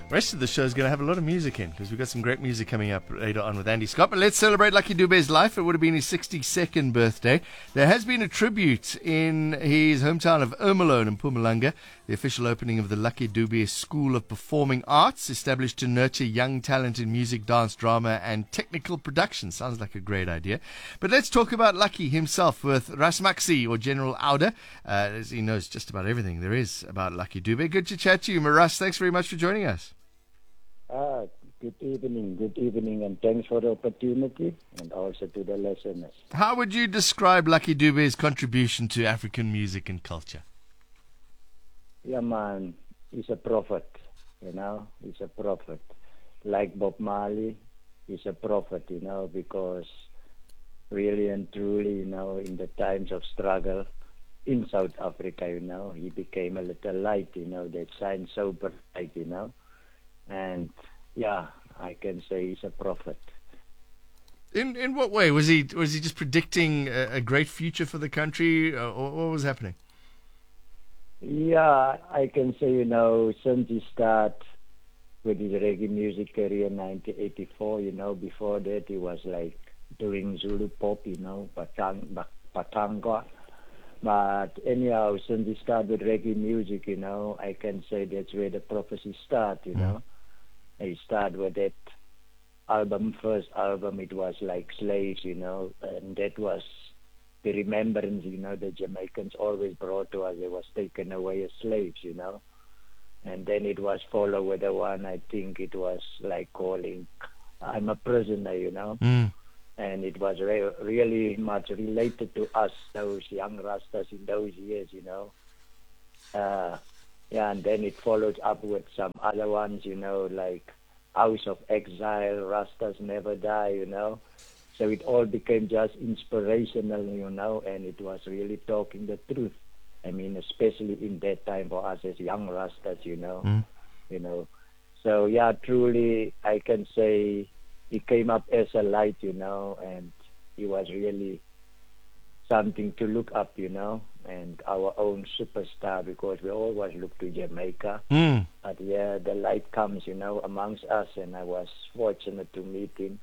Rest of the show is going to have a lot of music in because we've got some great music coming up later on with Andy Scott. But let's celebrate Lucky Dube's life. It would have been his 62nd birthday. There has been a tribute in his hometown of Ermelo in Mpumalanga, the official opening of the Lucky Dube School of Performing Arts, established to nurture young talent in music, dance, drama, and technical production. Sounds like a great idea. But let's talk about Lucky himself with Ras Maxi, or General Oude, as he knows just about everything there is about Lucky Dube. Good to chat to you, Ras. Thanks very much for joining us. Good evening, and thanks for the opportunity, and also to the listeners. How would you describe Lucky Dube's contribution to African music and culture? Yeah, man, he's a prophet, he's a prophet. Like Bob Marley, he's a prophet, because really and truly, in the times of struggle in South Africa, he became a little light, that shines so bright, and yeah, I can say he's a prophet. In what way? Was he just predicting a great future for the country, or what was happening? Yeah, I can say, since he started with his reggae music career in 1984, before that he was like doing Zulu pop, Patanga. But anyhow, since he started with reggae music, I can say that's where the prophecy started, He started with that first album, it was like Slaves, and that was the remembrance, the Jamaicans always brought to us. They was taken away as slaves, and then it was followed with the one, I think it was like calling I'm a Prisoner, and it was really much related to us, those young Rastas in those years, Yeah, and then it followed up with some other ones, like House of Exile, Rastas Never Die, So it all became just inspirational, and it was really talking the truth. I mean, especially in that time for us as young Rastas, So yeah, truly, I can say he came up as a light, and he was really something to look up, and our own superstar, because we always look to Jamaica. But yeah, the light comes, amongst us, and I was fortunate to meet him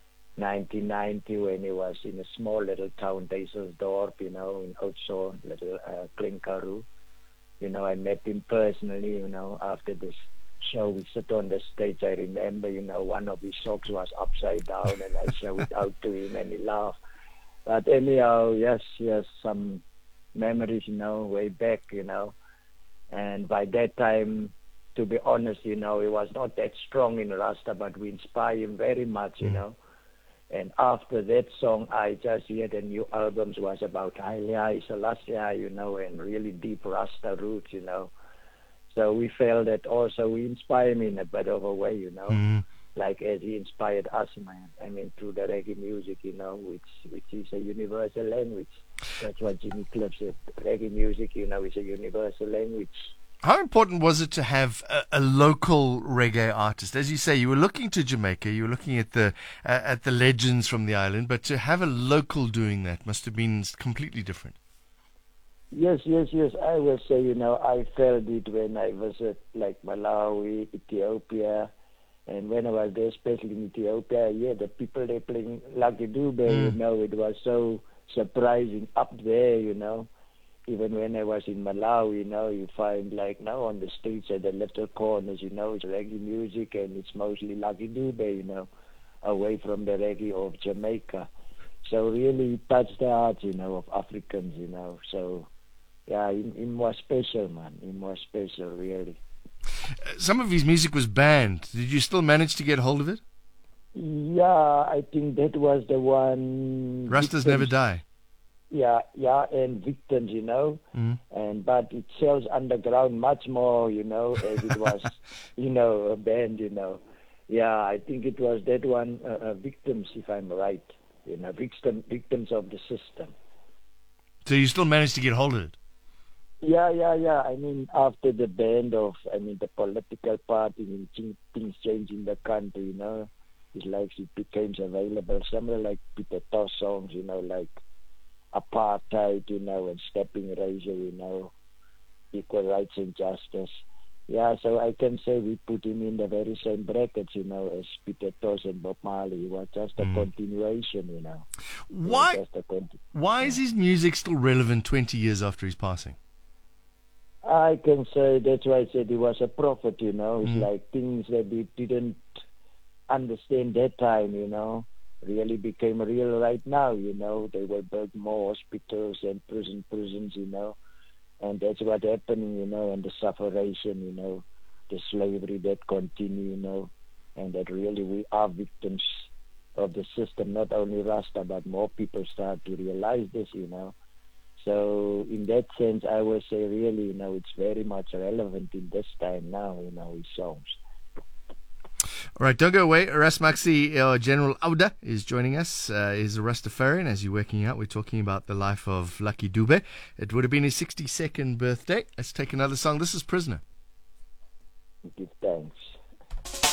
1990 when he was in a small little town, Duiselsdorp, in Oudtshoorn, little Klinkaru. I met him personally, after this show. We sit on the stage. I remember, one of his socks was upside down, and I showed it out to him, and he laughed. But anyhow, yes, some memories, way back, and by that time, to be honest, he was not that strong in Rasta, but we inspire him very much, And after that song, I just heard the new albums was about Haile Selassie, and really deep Rasta roots, So we felt that also we inspire him in a bit of a way, like as he inspired us, man. I mean, through the reggae music, which is a universal language. That's what Jimmy Cliff said. Reggae music, is a universal language. How important was it to have a local reggae artist? As you say, you were looking to Jamaica, you were looking at the legends from the island, but to have a local doing that must have been completely different. Yes. I will say, I felt it when I visited like Malawi, Ethiopia, and when I was there, especially in Ethiopia, the people they playing Lucky Dube, it was so surprising up there, Even when I was in Malawi, you find like now on the streets at the little corners, it's reggae music and it's mostly Lucky Dube, away from the reggae of Jamaica. So really it touched the hearts, of Africans, So yeah, it was special, man. It was special, really. Some of his music was banned. Did you still manage to get hold of it? Yeah, I think that was the one. Rastas Never Die. Yeah, and Victims, and but it sells underground much more, as it was, a band, Yeah, I think it was that one, Victims, if I'm right, victims of the system. So you still managed to get hold of it? Yeah. I mean, after the the political party and things changed in the country, it's like it became available. Somewhere like Peter Tosh songs, like Apartheid, and Stepping Razor, Equal Rights and Justice. Yeah, so I can say we put him in the very same brackets, as Peter Tosh and Bob Marley. He was just a continuation, Why? Just a Why is his music still relevant 20 years after his passing? I can say that's why I said he was a prophet, It's like things that we didn't understand that time, really became real right now, They will build more hospitals and prisons, And that's what happening, and the sufferation, the slavery that continue, and that really we are victims of the system, not only Rasta, but more people start to realize this, So in that sense, I would say really, it's very much relevant in this time now, his songs. All right, don't go away. Ras Maxi, General Auda, is joining us. He's a Rastafarian. As you're working out, we're talking about the life of Lucky Dube. It would have been his 62nd birthday. Let's take another song. This is Prisoner. Give thanks.